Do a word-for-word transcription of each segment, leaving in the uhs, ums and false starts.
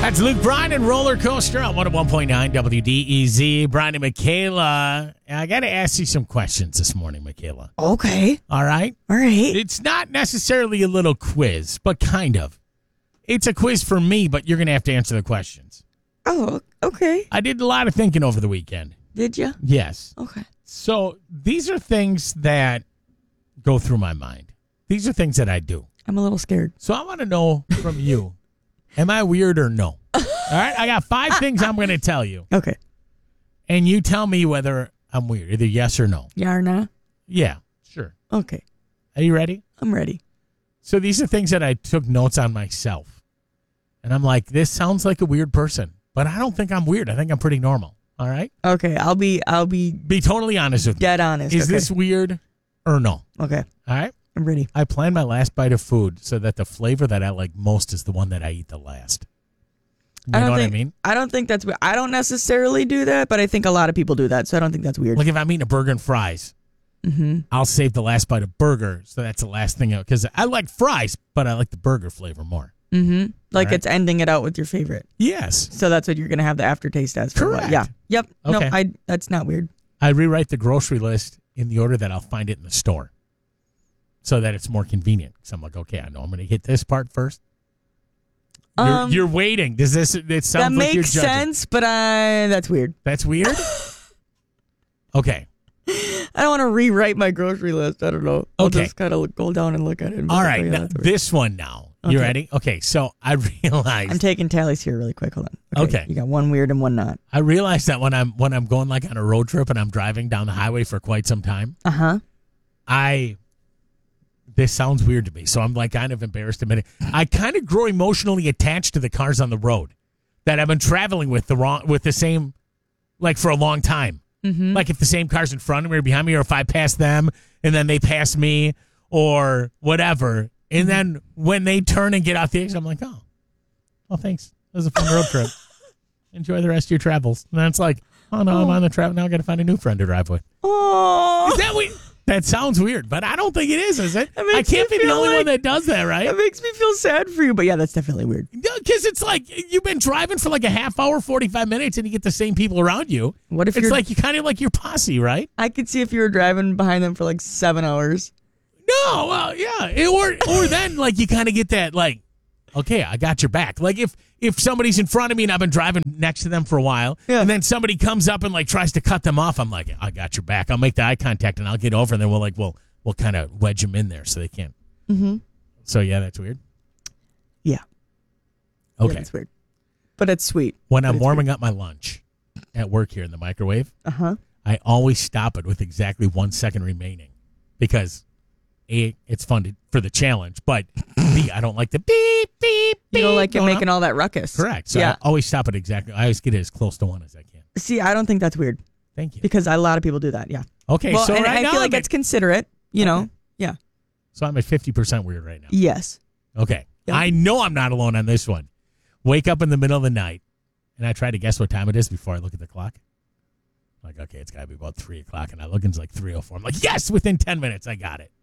That's Luke Bryan and Roller Coaster on one oh one point nine W D E Z. Brian and Michaela. I got to ask you some questions this morning, Michaela. Okay. All right? All right. It's not necessarily a little quiz, but kind of. It's a quiz for me, but you're going to have to answer the questions. Oh, okay. I did a lot of thinking over the weekend. Did you? Yes. Okay. So these are things that go through my mind. These are things that I do. I'm a little scared. So I want to know from you, am I weird or no? All right? I got five things I'm going to tell you. Okay. And you tell me whether I'm weird, either yes or no. Yeah or nah? Yeah, sure. Okay. Are you ready? I'm ready. So these are things that I took notes on myself. And I'm like, this sounds like a weird person, but I don't think I'm weird. I think I'm pretty normal. All right? Okay. I'll be I'll be Be totally honest with me. dead honest. Is okay. this weird or no? Okay. All right? I'm ready. I plan my last bite of food so that the flavor that I like most is the one that I eat the last. You I don't know think, what I mean? I don't think that's weird. I don't necessarily do that, but I think a lot of people do that, so I don't think that's weird. Like if I'm eating a burger and fries, Mm-hmm. I'll save the last bite of burger, so that's the last thing. Because I like fries, but I like the burger flavor more. Mm-hmm. Like right. it's ending it out with your favorite. Yes. So that's what you're going to have the aftertaste as. For Correct. What? Yeah. Yep. No, Okay. I. That's not weird. I rewrite the grocery list in the order that I'll find it in the store so that it's more convenient. So I'm like, okay, I know I'm going to hit this part first. You're, Um, you're waiting. Does this, it That sounds like you're makes judging. sense, but I. That's weird. That's weird? Okay. I don't want to rewrite my grocery list. I don't know. I'll Okay. just kind of go down and look at it. And be All like, right. oh, yeah, Now, that's weird. this one now. You Okay. ready? Okay. So I realized. I'm taking tallies here really quick. Hold on. Okay. You got one weird and one not. I realized that when I'm when I'm going like on a road trip and I'm driving down the highway for quite some time, Uh huh. I this sounds weird to me, so I'm like kind of embarrassed to admit it. I kind of grow emotionally attached to the cars on the road that I've been traveling with the wrong with the same like for a long time. Mm-hmm. Like if the same car's in front of me or behind me, or if I pass them and then they pass me or whatever. And then when they turn and get off the exit, I'm like, oh, well, thanks. That was a fun road trip. Enjoy the rest of your travels. And then it's like, oh, no, I'm on the travel. Now I got to find a new friend to drive with. Oh. Is that weird? That sounds weird, but I don't think it is, is it? That makes I can't me be the feel only like- one that does that, right? That makes me feel sad for you, but yeah, that's definitely weird. Because it's like you've been driving for like a half hour, forty-five minutes, and you get the same people around you. What if It's you're like you kind of like your posse, right? I could see if you were driving behind them for like seven hours. No, well, yeah. It- or or then like you kind of get that like, okay, I got your back. Like if if somebody's in front of me and I've been driving next to them for a while, Yeah. and then somebody comes up and like tries to cut them off, I'm like, I got your back. I'll make the eye contact and I'll get over, and then we'll like we'll we'll kind of wedge them in there so they can't. Mm-hmm. So yeah, that's weird. Yeah. Okay. Yeah, it's weird. But it's sweet. When But I'm it's warming up my lunch at work here in the microwave, Uh-huh. I always stop it with exactly one second remaining because A, it's fun to, for the challenge, but B, I don't like the beep, beep, beep. You don't like it going making up. all that ruckus. Correct. So yeah. I always stop it exactly. I always get it as close to one as I can. See, I don't think that's weird Thank you. because a lot of people do that. Yeah. Okay, well, so and right I now feel like I'm it's at, considerate. You know. Okay. Yeah. so I'm at fifty percent weird right now. Yes. Okay. Yeah. I know I'm not alone on this one. Wake up in the middle of the night, and I try to guess what time it is before I look at the clock. I'm like, okay, it's got to be about three o'clock, and I look and it's like three oh four. I'm like, yes, within ten minutes, I got it.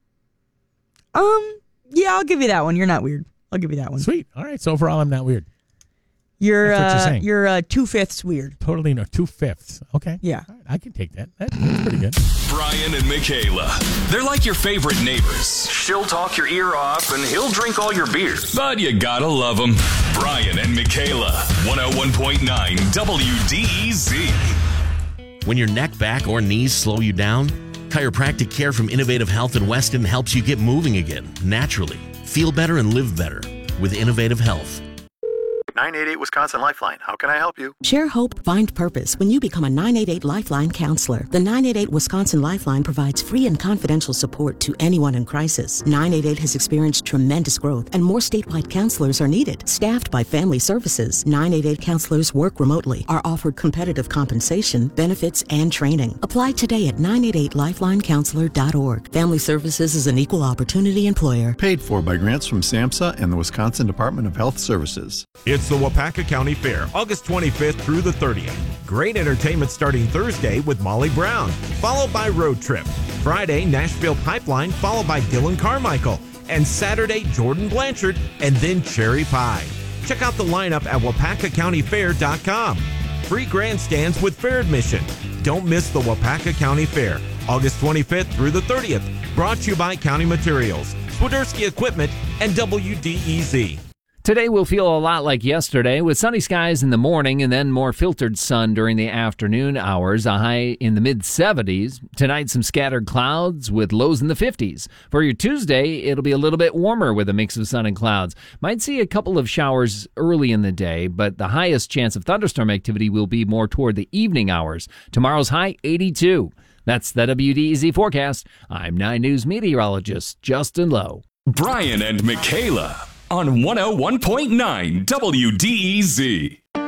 Um. Yeah, I'll give you that one. You're not weird. I'll give you that one. Sweet. All right, so overall, I'm not weird. You're That's what you're uh, saying. you're uh, two fifths weird. Totally no, two-fifths. Okay. Yeah. All right, I can take that. that. That's pretty good. Brian and Michaela. They're like your favorite neighbors. She'll talk your ear off and he'll drink all your beer. But you gotta love them. Brian and Michaela. one oh one point nine W D E Z. When your neck, back, or knees slow you down, chiropractic care from Innovative Health in Weston helps you get moving again, naturally. Feel better and live better with Innovative Health. nine eight eight Wisconsin Lifeline. How can I help you? Share hope, find purpose when you become a nine eight eight Lifeline counselor. The nine eight eight Wisconsin Lifeline provides free and confidential support to anyone in crisis. nine eight eight has experienced tremendous growth, and more statewide counselors are needed. Staffed by Family Services, nine eight eight counselors work remotely, are offered competitive compensation, benefits, and training. Apply today at nine eight eight lifeline counselor dot org. Family Services is an equal opportunity employer. Paid for by grants from SAMHSA and the Wisconsin Department of Health Services. It's the Wapaka County Fair, August twenty-fifth through the thirtieth. Great entertainment starting Thursday with Molly Brown, followed by Road Trip. Friday, Nashville Pipeline, followed by Dylan Carmichael. And Saturday, Jordan Blanchard, and then Cherry Pie. Check out the lineup at wapaka county fair dot com. Free grandstands with fair admission. Don't miss the Wapaka County Fair, August twenty-fifth through the thirtieth. Brought to you by County Materials, Swiderski Equipment, and W D E Z. Today will feel a lot like yesterday, with sunny skies in the morning and then more filtered sun during the afternoon hours, a high in the mid seventies. Tonight, some scattered clouds with lows in the fifties. For your Tuesday, it'll be a little bit warmer with a mix of sun and clouds. Might see a couple of showers early in the day, but the highest chance of thunderstorm activity will be more toward the evening hours. Tomorrow's high, eighty-two. That's the W D E Z forecast. I'm nine News meteorologist Justin Lowe. Brian and Michaela on one oh one point nine W D E Z.